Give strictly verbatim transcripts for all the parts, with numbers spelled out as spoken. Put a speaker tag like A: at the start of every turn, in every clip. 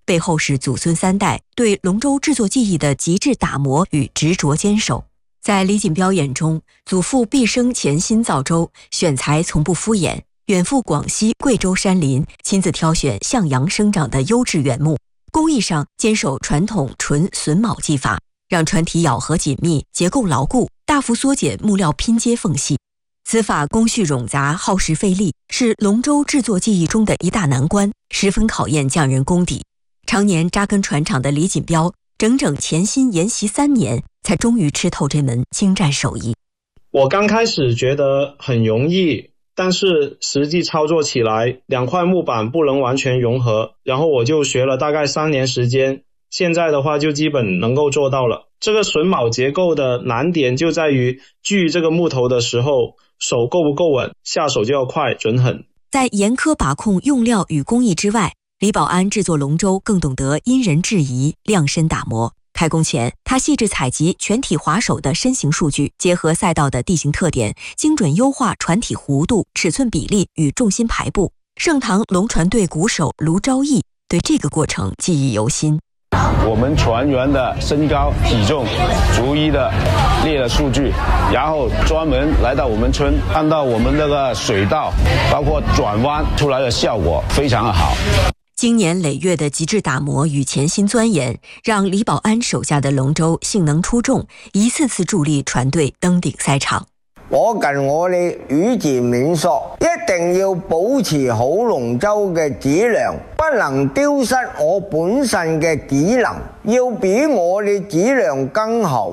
A: 背后是祖孙三代对龙舟制作技艺的极致打磨与执着坚守。在李锦标眼中，祖父毕生潜心造舟，选材从不敷衍，远赴广西、贵州山林，亲自挑选向阳生长的优质原木。工艺上坚守传统纯榫卯技法，让船体咬合紧密，结构牢固，大幅缩减木料拼接缝隙。此法工序冗杂，耗时费力，是龙舟制作技艺中的一大难关，十分考验匠人功底。常年扎根船厂的李锦标，整整潜心研习三年，才终于吃透这门精湛手艺。
B: 我刚开始觉得很容易，但是实际操作起来，两块木板不能完全融合，然后我就学了大概三年时间，现在的话就基本能够做到了。这个榫卯结构的难点就在于锯这个木头的时候，手够不够稳，下手就要快准狠。
A: 在严苛把控用料与工艺之外，李保安制作龙舟更懂得因人制宜，量身打磨。开工前，他细致采集全体划手的身形数据，结合赛道的地形特点，精准优化船体弧度、尺寸比例与重心排布。盛唐龙船队鼓手卢昭义对这个过程记忆犹新。
C: 我们船员的身高体重逐一的列了数据，然后专门来到我们村，按照我们这个水道包括转弯出来的效果非常的好。
A: 经年累月的极致打磨与潜心钻研，让李保安手下的龙舟性能出众，一次次助力船队登顶赛场。
D: 我近我哋語字冥索，一定要保持好龍舟嘅質量，不能丟失我本身嘅技能，要比我哋質量更好。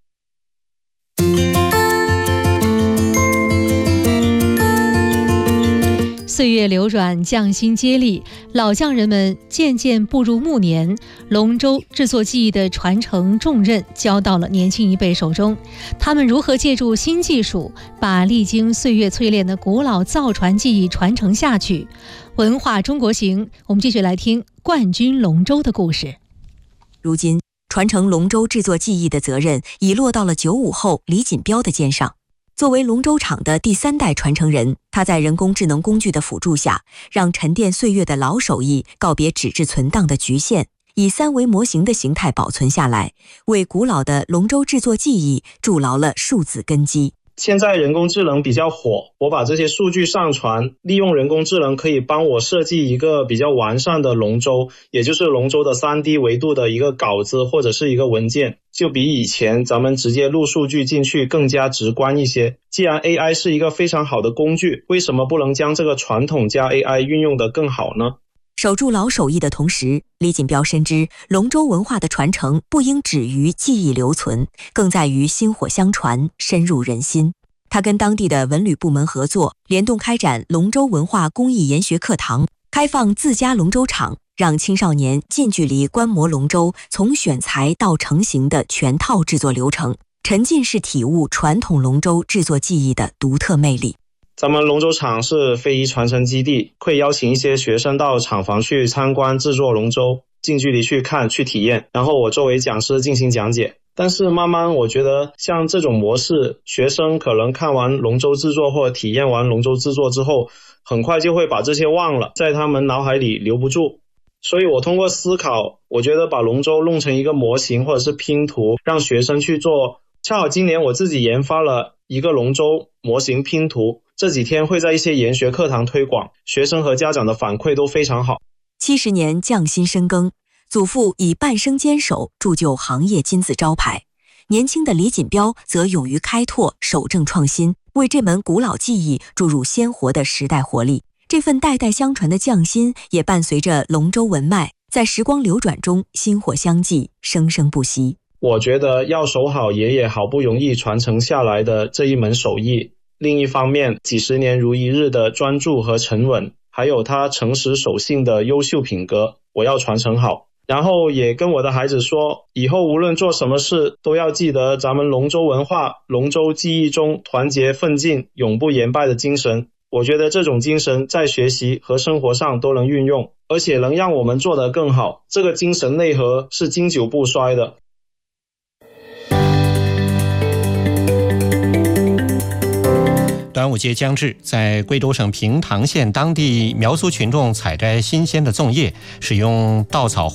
E: 岁月流转，匠心接力，老匠人们渐渐步入暮年，龙舟制作技艺的传承重任交到了年轻一辈手中。他们如何借助新技术，把历经岁月淬炼的古老造船技艺传承下去？文化中国行，我们继续来听冠军龙舟的故事。
A: 如今，传承龙舟制作技艺的责任已落到了九五后李锦标的肩上。作为龙舟厂的第三代传承人，他在人工智能工具的辅助下，让沉淀岁月的老手艺告别纸质存档的局限，以三维模型的形态保存下来，为古老的龙舟制作技艺筑牢了数字根基。
B: 现在人工智能比较火，我把这些数据上传，利用人工智能可以帮我设计一个比较完善的龙舟，也就是龙舟的 三 D 维度的一个稿子或者是一个文件，就比以前咱们直接录数据进去更加直观一些。既然 A I 是一个非常好的工具，为什么不能将这个传统加 A I 运用得更好呢？
A: 守住老手艺的同时，李锦标深知龙舟文化的传承不应止于记忆留存，更在于薪火相传，深入人心。他跟当地的文旅部门合作，联动开展龙舟文化公益研学课堂，开放自家龙舟场，让青少年近距离观摩龙舟从选材到成型的全套制作流程，沉浸式体悟传统龙舟制作技艺的独特魅力。
B: 咱们龙舟厂是非遗传承基地，会邀请一些学生到厂房去参观制作龙舟，近距离去看去体验，然后我作为讲师进行讲解。但是慢慢我觉得像这种模式，学生可能看完龙舟制作或者体验完龙舟制作之后，很快就会把这些忘了，在他们脑海里留不住。所以我通过思考，我觉得把龙舟弄成一个模型或者是拼图，让学生去做。恰好今年我自己研发了一个龙舟模型拼图，这几天会在一些研学课堂推广，学生和家长的反馈都非常好。
A: 七十年匠心深耕，祖父以半生坚守铸就行业金字招牌，年轻的李锦标则勇于开拓，守正创新，为这门古老技艺注入鲜活的时代活力。这份代代相传的匠心也伴随着龙舟文脉，在时光流转中薪火相继，生生不息。
B: 我觉得要守好爷爷好不容易传承下来的这一门手艺，另一方面几十年如一日的专注和沉稳，还有他诚实守信的优秀品格，我要传承好。然后也跟我的孩子说，以后无论做什么事都要记得咱们龙舟文化、龙舟技艺中团结奋进、永不言败的精神。我觉得这种精神在学习和生活上都能运用，而且能让我们做得更好。这个精神内核是经久不衰的。
F: 端午节将至，在贵州省平塘县当地苗族群众采摘新鲜的粽叶，使用稻草